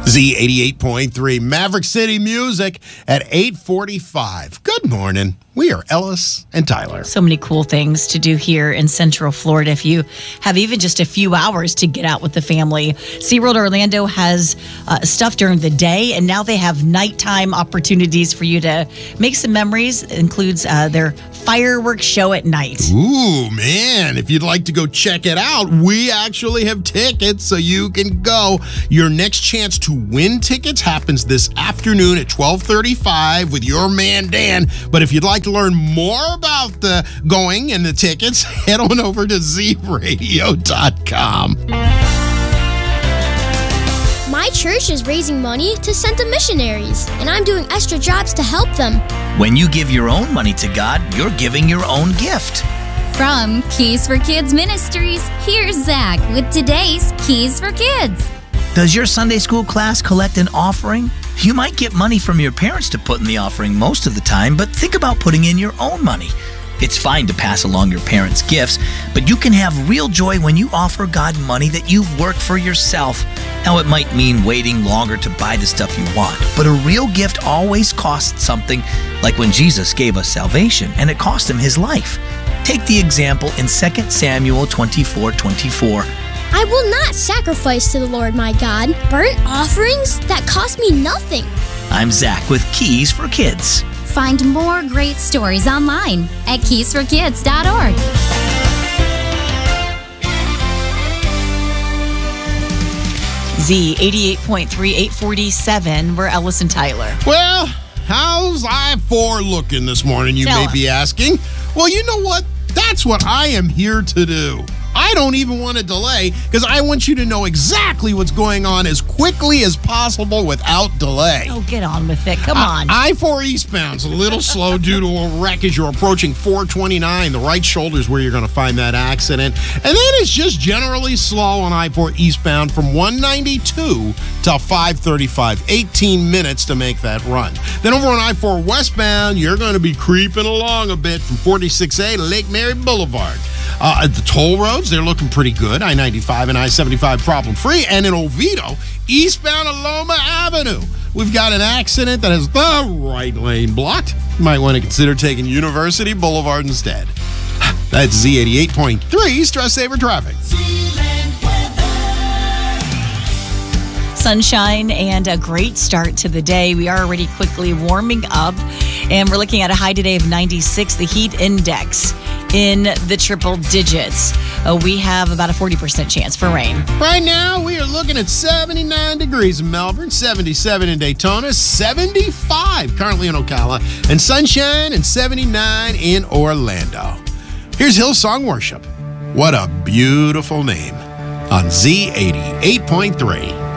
Z88.3 Maverick City Music at 8:45. Good morning. We are Ellis and Tyler. So many cool things to do here in Central Florida if you have even just a few hours to get out with the family. SeaWorld Orlando has stuff during the day, and now they have nighttime opportunities for you to make some memories. It includes their fireworks show at night. Ooh, man. If you'd like to go check it out, we actually have tickets so you can go. Your next chance to win tickets happens this afternoon at 12:35 with your man Dan. But if you'd like to learn more about the going and the tickets, head on over to zradio.com. My church is raising money to send to missionaries, and I'm doing extra jobs to help them. When you give your own money to God, you're giving your own gift. From Keys for Kids Ministries, here's Zach with today's Keys for Kids. Does your Sunday school class collect an offering? You might get money from your parents to put in the offering most of the time, but think about putting in your own money. It's fine to pass along your parents' gifts, but you can have real joy when you offer God money that you've worked for yourself. Now, it might mean waiting longer to buy the stuff you want, but a real gift always costs something, like when Jesus gave us salvation, and it cost him his life. Take the example in 2 Samuel 24:24. I will not sacrifice to the Lord my God burnt offerings that cost me nothing. I'm Zach with Keys for Kids. Find more great stories online at keysforkids.org. Z88.3, 847. We're Ellis and Tyler. Well, how's I-4 looking this morning, you may be asking? Well, you know what? That's what I am here to do. I don't even want to delay because I want you to know exactly what's going on as quickly as possible without delay. Oh, get on with it. Come on. I-4 eastbound's a little slow due to a wreck as you're approaching 429. The right shoulder is where you're going to find that accident. And then it's just generally slow on I-4 eastbound from 192 to 535. 18 minutes to make that run. Then over on I-4 westbound, you're going to be creeping along a bit from 46A to Lake Mary Boulevard. The toll roads, they're looking pretty good. I-95 and I-75 problem-free. And in Oviedo, eastbound Aloma Avenue, we've got an accident that has the right lane blocked. You might want to consider taking University Boulevard instead. That's Z88.3 Stress Saver Traffic. Sunshine and a great start to the day. We are already quickly warming up, and we're looking at a high today of 96. The heat index in the triple digits. We have about a 40% chance for rain. Right now, we are looking at 79 degrees in Melbourne, 77 in Daytona, 75 currently in Ocala, and sunshine and 79 in Orlando. Here's Hillsong Worship. What a beautiful name on Z88.3.